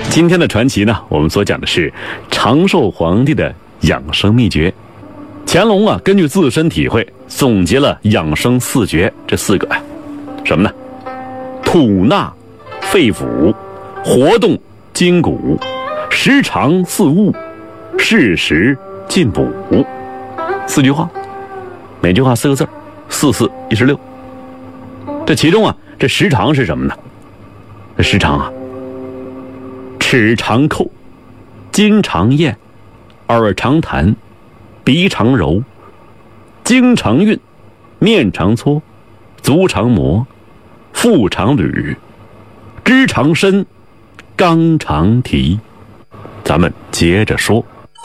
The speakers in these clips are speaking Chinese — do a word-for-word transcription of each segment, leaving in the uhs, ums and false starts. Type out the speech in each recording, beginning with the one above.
今天的传奇呢，我们所讲的是长寿皇帝的养生秘诀。乾隆啊，根据自身体会，总结了养生四诀，这四个啊，什么呢？吐纳肺腑，活动筋骨，时常四物，适时进补。四句话，每句话四个字，四四一十六。这其中啊，这时常是什么呢？这时常啊，齿常叩，筋常咽，耳常弹，鼻常揉，经常运，面常搓，足常磨，腹常捋，肢常伸，肛常提。咱们接着说。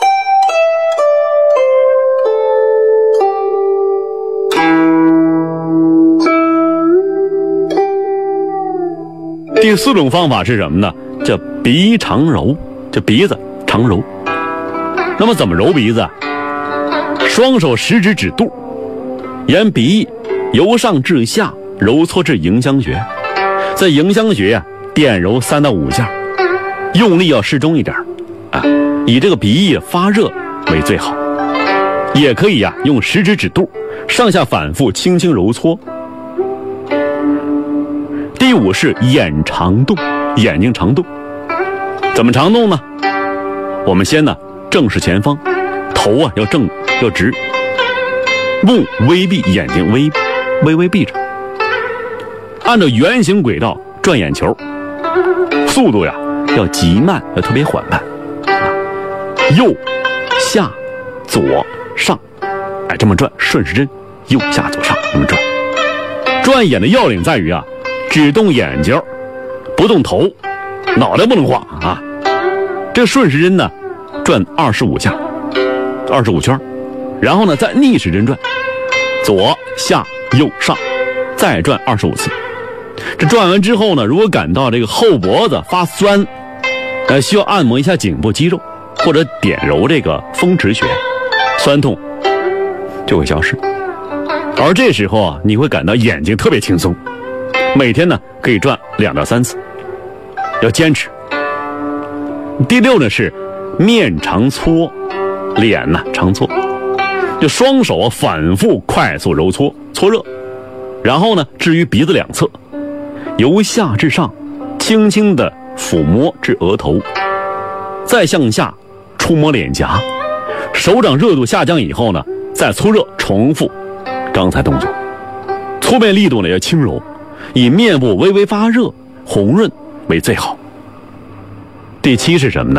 第四种方法是什么呢？叫鼻常揉，这鼻子常揉。那么怎么揉鼻子？双手食指指肚，沿鼻翼由上至下揉搓至迎香穴，在迎香穴呀、啊、点揉三到五下，用力要适中一点啊，以这个鼻翼发热为最好。也可以呀、啊、用食指指肚上下反复轻轻揉搓。第五是眼常动，眼睛常动。怎么常动呢？我们先呢正视前方，头啊要正要直，目微闭，眼睛微微微闭着，按照圆形轨道转眼球，速度呀要极慢，要特别缓慢。右下左上，哎，这么转，顺时针，右下左上，这么转。转眼的要领在于啊，只动眼睛，不动头，脑袋不能晃啊。这个顺时针呢，转二十五下，二十五圈，然后呢再逆时针转，左下右上，再转二十五次。这转完之后呢，如果感到这个后脖子发酸，呃，需要按摩一下颈部肌肉，或者点揉这个风池穴，酸痛就会消失。而这时候啊，你会感到眼睛特别轻松。每天呢可以转两到三次，要坚持。第六呢是面常搓，脸呢常搓，就双手啊反复快速揉搓搓热，然后呢置于鼻子两侧，由下至上轻轻的抚摸至额头，再向下触摸脸颊，手掌热度下降以后呢，再搓热，重复刚才动作。搓面力度呢要轻柔，以面部微微发热红润为最好。第七是什么呢？